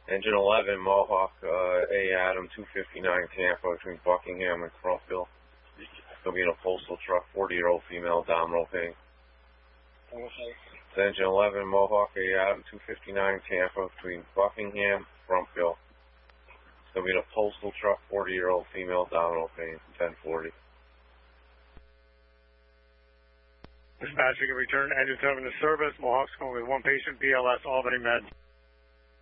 Engine 11, Mohawk, A. Adam, 259 Tampa, between Buckingham and Crumpville. There'll be in a postal truck, 40-year-old female, abdominal pain. It's Engine 11, Mohawk, A. Adam, 259 Tampa, between Buckingham and Crumpville. There'll be in a postal truck, 40-year-old female, abdominal pain, 1040. Dispatch, you can return engine 7 to service. Mohawk's going with one patient, BLS Albany Med.